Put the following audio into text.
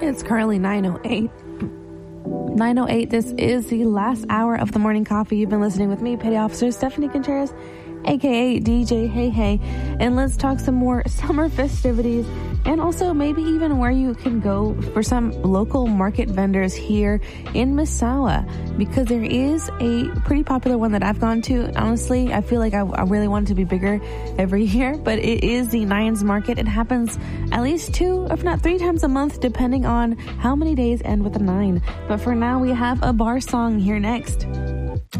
It's currently 9:08. 9:08. This is the last hour of the morning coffee. You've been listening with me, Petty Officer Stephanie Contreras, aka DJ Hey Hey, and let's talk some more summer festivities and also maybe even where you can go for some local market vendors here in Misawa, because there is a pretty popular one that I've gone to. Honestly, I feel like I really want it to be bigger every year, but it is the Nines Market. It happens at least 2, if not 3 times a month, depending on how many days end with a 9. But for now, we have a bar song here next.